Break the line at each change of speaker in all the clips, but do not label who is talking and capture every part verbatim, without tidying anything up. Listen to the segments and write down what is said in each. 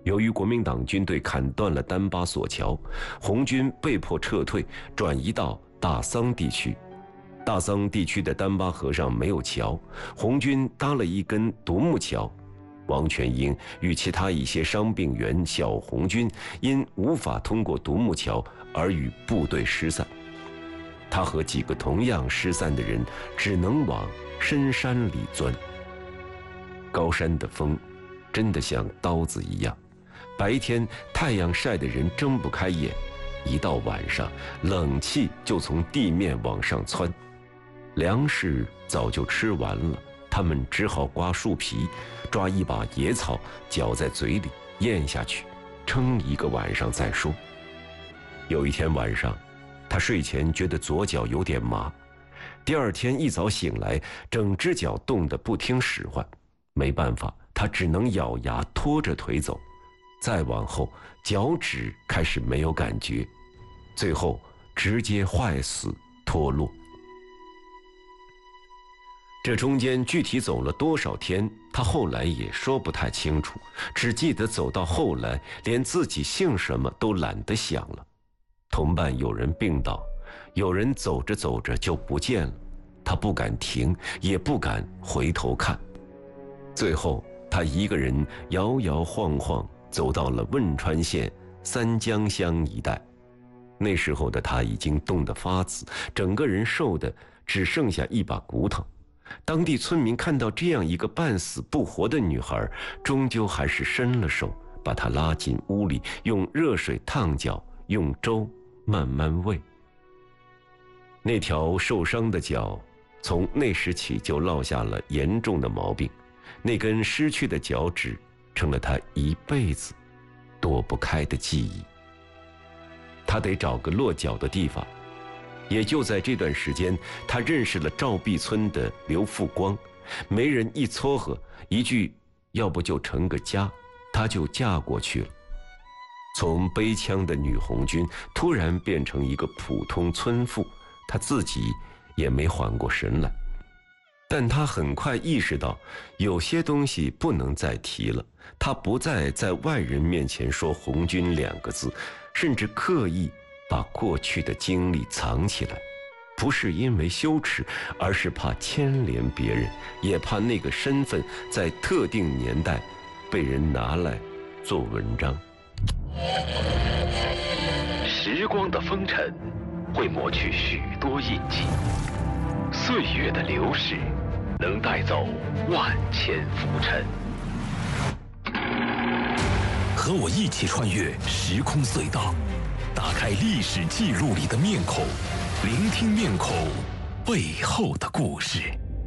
由于国民党军队砍断了丹巴索桥，红军被迫撤退，转移到大桑地区。大桑地区的丹巴河上没有桥，红军搭了一根独木桥。王全英与其他一些伤病员小红军因无法通过独木桥而与部队失散。他和几个同样失散的人只能往深山里钻。高山的风真的像刀子一样，白天太阳晒得人睁不开眼，一到晚上冷气就从地面往上窜。粮食早就吃完了，他们只好刮树皮，抓一把野草嚼在嘴里咽下去，撑一个晚上再说。有一天晚上，他睡前觉得左脚有点麻，第二天一早醒来，整只脚冻得不听使唤，没办法，他只能咬牙拖着腿走。再往后，脚趾开始没有感觉，最后直接坏死脱落。这中间具体走了多少天，他后来也说不太清楚，只记得走到后来，连自己姓什么都懒得想了。同伴有人病倒，有人走着走着就不见了，他不敢停，也不敢回头看。最后，他一个人摇摇晃晃走到了汶川县三江乡一带。那时候的他已经冻得发紫，整个人瘦的只剩下一把骨头。当地村民看到这样一个半死不活的女孩，终究还是伸了手，把她拉进屋里，用热水烫脚，用粥慢慢喂。那条受伤的脚从那时起就落下了严重的毛病，那根失去的脚趾成了他一辈子躲不开的记忆。他得找个落脚的地方。也就在这段时间，他认识了赵壁村的刘富光，媒人一撮合，一句要不就成个家，他就嫁过去了。从背枪的女红军突然变成一个普通村妇，他自己也没缓过神来。但他很快意识到，有些东西不能再提了。他不再在外人面前说红军两个字，甚至刻意把过去的经历藏起来，不是因为羞耻，而是怕牵连别人，也怕那个身份在特定年代被人拿来做文章。
时光的风尘会抹去许多印记，岁月的流逝能带走万千浮尘。和我一起穿越时空隧道，打开历史记录里的面孔，聆听面孔背后的故事。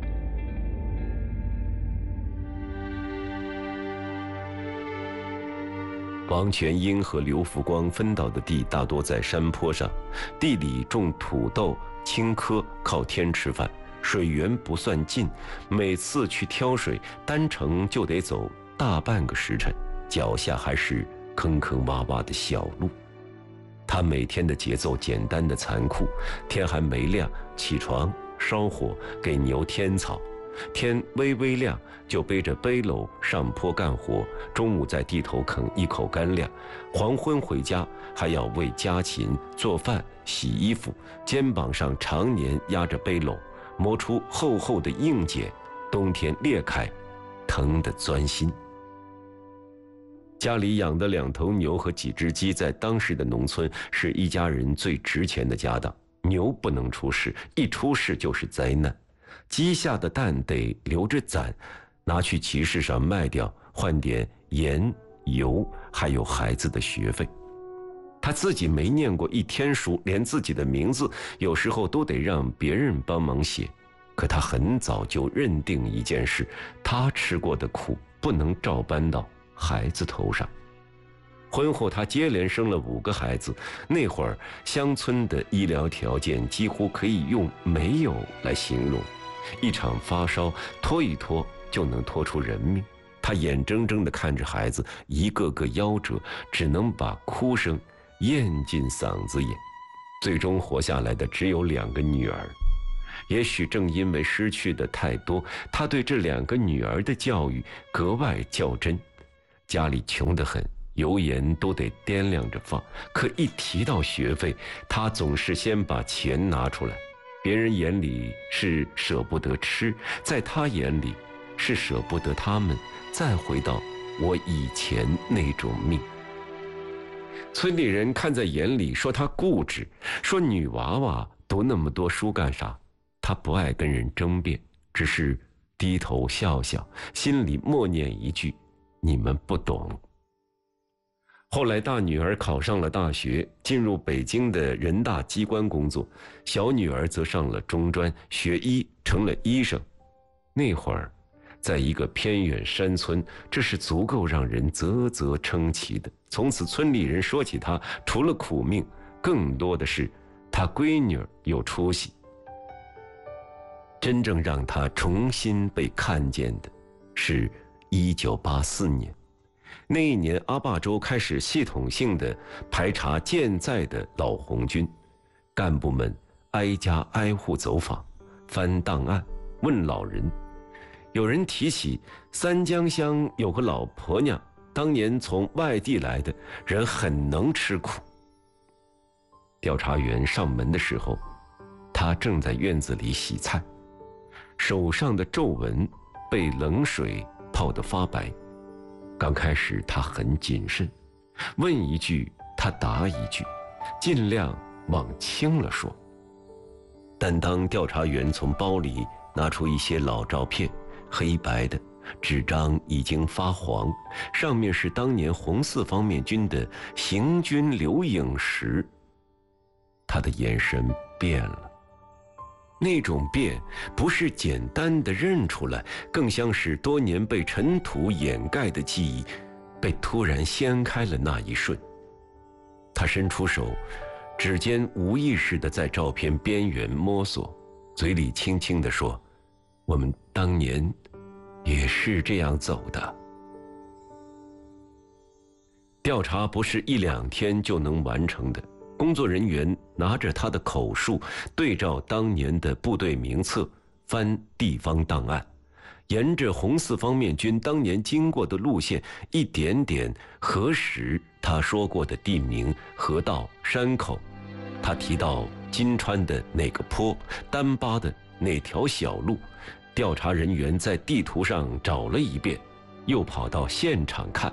王全英和刘福光分到的地大多在山坡上，地里种土豆、青稞，靠天吃饭，水源不算近，每次去挑水单程就得走大半个时辰，脚下还是坑坑洼洼的小路。他每天的节奏简单的残酷，天还没亮起床烧火给牛添草，天微微亮就背着背篓上坡干活，中午在地头啃一口干粮，黄昏回家还要为家禽做饭洗衣服，肩膀上常年压着背篓，磨出厚厚的硬茧，冬天裂开，疼得钻心。家里养的两头牛和几只鸡，在当时的农村是一家人最值钱的家当。牛不能出事，一出事就是灾难。鸡下的蛋得留着攒，拿去集市上卖掉，换点盐油，还有孩子的学费。他自己没念过一天书，连自己的名字有时候都得让别人帮忙写。可他很早就认定一件事，他吃过的苦不能照搬到孩子头上。婚后他接连生了五个孩子，那会儿乡村的医疗条件几乎可以用没有来形容，一场发烧拖一拖就能拖出人命。他眼睁睁地看着孩子一个个夭折，只能把哭声咽进嗓子眼，最终活下来的只有两个女儿。也许正因为失去的太多，他对这两个女儿的教育格外较真。家里穷得很， 油盐都得掂量着放，可一提到学费，他总是先把钱拿出来。别人眼里是舍不得吃，在他眼里是舍不得他们再回到我以前那种命。村里人看在眼里，说他固执，说女娃娃读那么多书干啥？他不爱跟人争辩，只是低头笑笑，心里默念一句：你们不懂。后来大女儿考上了大学，进入北京的人大机关工作，小女儿则上了中专，学医成了医生。那会儿在一个偏远山村，这是足够让人啧啧称奇的。从此村里人说起她，除了苦命，更多的是她闺女有出息。真正让她重新被看见的是一九八四年。那一年，阿坝州开始系统性的排查健在的老红军，干部们挨家挨户走访，翻档案，问老人。有人提起三江乡有个老婆娘，当年从外地来的，人很能吃苦。调查员上门的时候，她正在院子里洗菜，手上的皱纹被冷水泡得发白。刚开始他很谨慎，问一句他答一句，尽量往轻了说。但当调查员从包里拿出一些老照片，黑白的，纸张已经发黄，上面是当年红四方面军的行军留影时，他的眼神变了。那种变不是简单的认出来，更像是多年被尘土掩盖的记忆被突然掀开了那一瞬。他伸出手，指尖无意识地在照片边缘摸索，嘴里轻轻地说：我们当年也是这样走的。调查不是一两天就能完成的，工作人员拿着他的口述，对照当年的部队名册，翻地方档案，沿着红四方面军当年经过的路线，一点点核实他说过的地名、河道、山口。他提到金川的哪个坡，丹巴的哪条小路，调查人员在地图上找了一遍，又跑到现场看。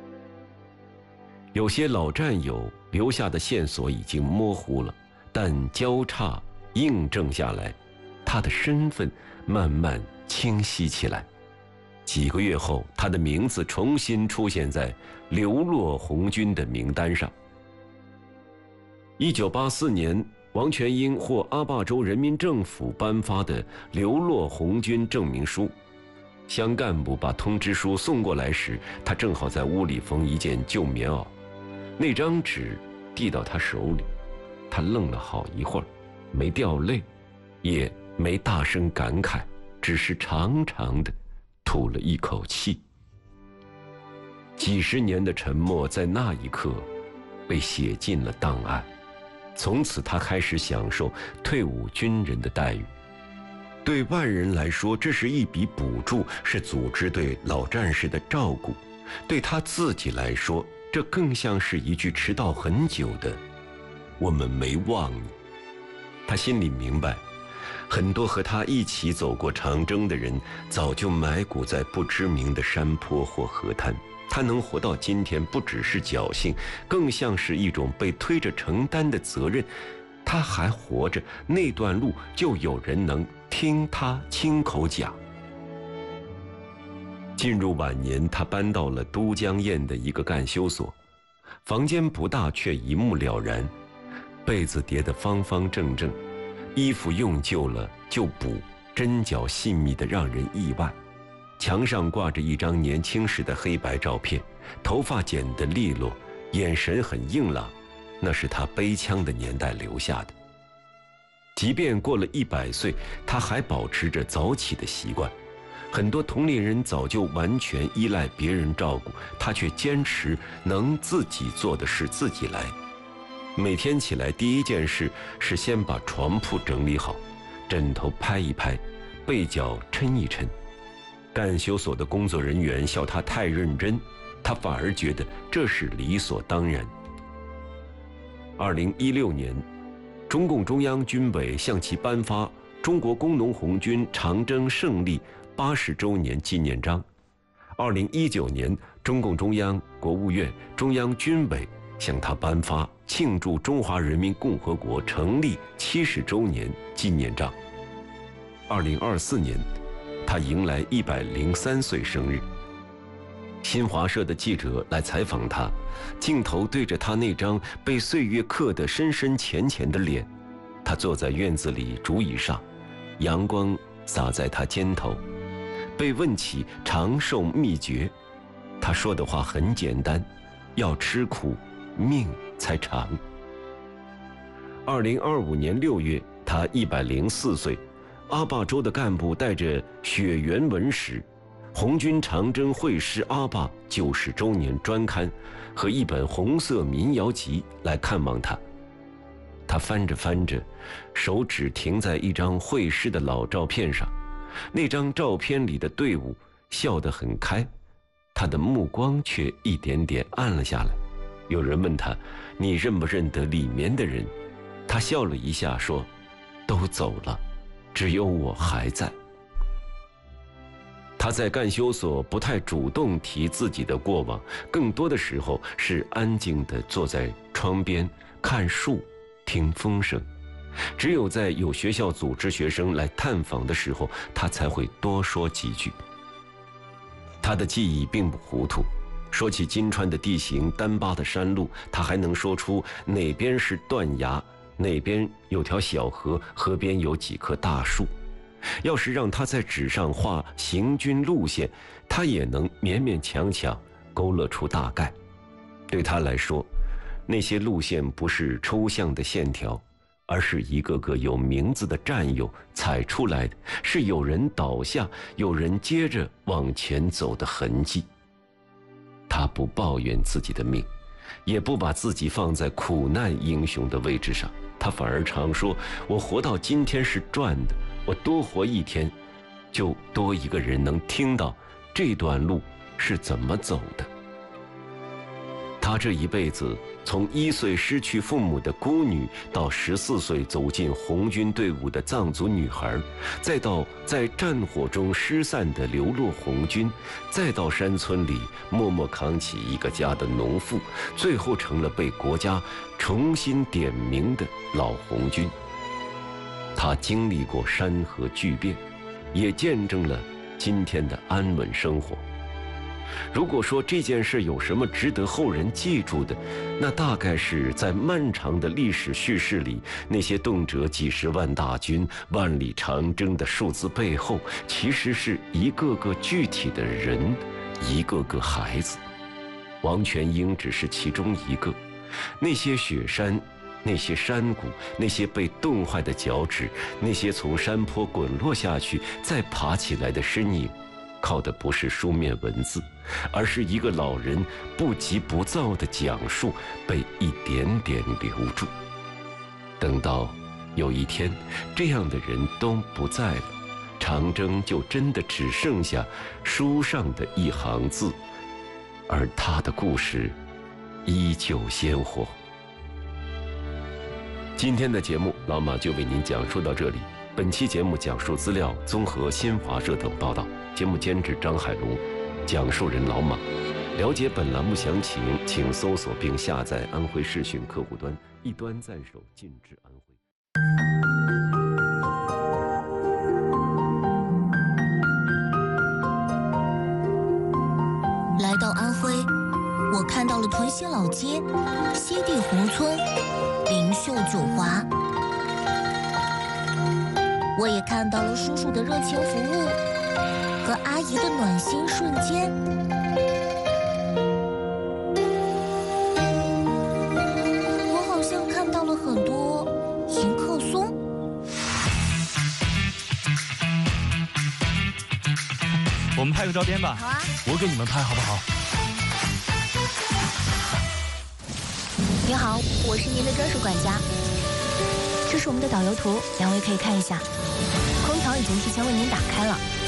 有些老战友留下的线索已经模糊了，但交叉印证下来，他的身份慢慢清晰起来。几个月后，他的名字重新出现在流落红军的名单上。一九八四年，王全英获阿坝州人民政府颁发的流落红军证明书。乡干部把通知书送过来时，他正好在屋里缝一件旧棉袄。那张纸递到他手里，他愣了好一会儿，没掉泪，也没大声感慨，只是长长的吐了一口气。几十年的沉默在那一刻被写进了档案。从此他开始享受退伍军人的待遇。对外人来说，这是一笔补助，是组织对老战士的照顾；对他自己来说，这更像是一句迟到很久的“我们没忘你”。他心里明白，很多和他一起走过长征的人，早就埋骨在不知名的山坡或河滩。他能活到今天，不只是侥幸，更像是一种被推着承担的责任。他还活着，那段路就有人能听他亲口讲。进入晚年，他搬到了都江堰的一个干休所，房间不大，却一目了然。被子叠得方方正正，衣服用旧了就补，针脚细密得让人意外。墙上挂着一张年轻时的黑白照片，头发剪得利落，眼神很硬朗，那是他背枪的年代留下的。即便过了一百岁，他还保持着早起的习惯。很多同龄人早就完全依赖别人照顾，他却坚持能自己做的事自己来。每天起来第一件事是先把床铺整理好，枕头拍一拍，被角抻一抻。干休所的工作人员笑他太认真， 他反而觉得这是理所当然。二零一六年，中共中央军委向其颁发中国工农红军长征胜利八十周年纪念章。二零一九年，中共中央、国务院、中央军委向他颁发庆祝中华人民共和国成立七十周年纪念章。二零二四年，他迎来一百零三岁生日。新华社的记者来采访他，镜头对着他那张被岁月刻得深深浅浅的脸。他坐在院子里竹椅上，阳光洒在他肩头。被问起长寿秘诀，他说的话很简单：要吃苦，命才长。二零二五年六月，他一百零四岁。阿坝州的干部带着血缘文史、红军长征会师阿坝九十周年专刊和一本红色民谣集来看望他。他翻着翻着，手指停在一张会师的老照片上。那张照片里的队伍笑得很开，他的目光却一点点暗了下来。有人问他：“你认不认得里面的人？”他笑了一下说：“都走了，只有我还在。”他在干休所不太主动提自己的过往，更多的时候是安静地坐在窗边看树、听风声。只有在有学校组织学生来探访的时候，他才会多说几句。他的记忆并不糊涂，说起金川的地形、单巴的山路，他还能说出哪边是断崖，哪边有条小河，河边有几棵大树。要是让他在纸上画行军路线，他也能勉勉强强勾勒出大概。对他来说，那些路线不是抽象的线条，而是一个个有名字的战友踩出来的，是有人倒下，有人接着往前走的痕迹。他不抱怨自己的命，也不把自己放在苦难英雄的位置上，他反而常说：“我活到今天是赚的，我多活一天，就多一个人能听到这段路是怎么走的。”他这一辈子，从一岁失去父母的孤女，到十四岁走进红军队伍的藏族女孩，再到在战火中失散的流落红军，再到山村里默默扛起一个家的农妇，最后成了被国家重新点名的老红军。他经历过山河巨变，也见证了今天的安稳生活。如果说这件事有什么值得后人记住的，那大概是在漫长的历史叙事里，那些动辄几十万大军、万里长征的数字背后，其实是一个个具体的人，一个个孩子。王全英只是其中一个。那些雪山，那些山谷，那些被冻坏的脚趾，那些从山坡滚落下去再爬起来的身影，靠的不是书面文字，而是一个老人不急不躁的讲述，被一点点留住。等到有一天，这样的人都不在了，长征就真的只剩下书上的一行字，而他的故事依旧鲜活。今天的节目，老马就为您讲述到这里。本期节目讲述资料综合新华社等报道，节目监制张海龙，讲述人老马。了解本栏目详情，请搜索并下载安徽视讯客户端，一端在手，尽致安徽。
来到安徽，我看到了屯溪老街、西递宏村、灵秀九华。我也看到了叔叔的热情服务和阿姨的暖心瞬间。我好像看到了很多迎客松。
我们拍个照片吧。
好啊，
我给你们拍好不好？
您好，我是您的专属管家。这是我们的导游图，两位可以看一下。空调已经提前为您打开了。